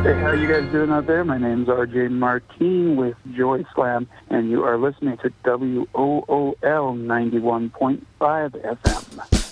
Hey, how you guys doing out there? My name's RJ Martin with Joy Slam, and you are listening to WOOL 91.5 FM.